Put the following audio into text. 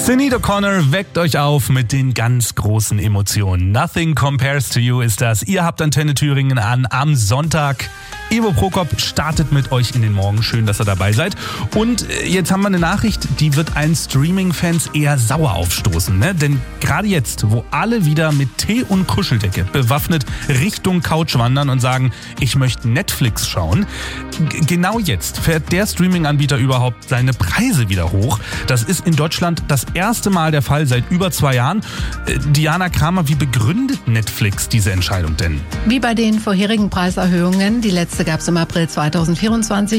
Sinéad O'Connor weckt euch auf mit den ganz großen Emotionen. Nothing Compares to You ist das. Ihr habt Antenne Thüringen an am Sonntag. Ivo Prokop startet mit euch in den Morgen. Schön, dass ihr dabei seid. Und jetzt haben wir eine Nachricht, die wird allen Streaming-Fans eher sauer aufstoßen. Ne? Denn gerade jetzt, wo alle wieder mit Tee und Kuscheldecke bewaffnet Richtung Couch wandern und sagen, ich möchte Netflix schauen, genau jetzt fährt der Streaming-Anbieter überhaupt seine Preise wieder hoch. Das ist in Deutschland das erste Mal der Fall seit über 2 Jahren. Diana Kramer, wie begründet Netflix diese Entscheidung denn? Wie bei den vorherigen Preiserhöhungen, die letzte gab es im April 2024,